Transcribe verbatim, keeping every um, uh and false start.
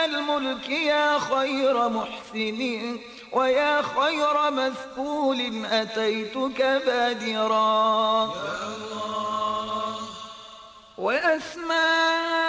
الملك يا خير محسن ويا خير مثقول أتيتك بادرا وأسماء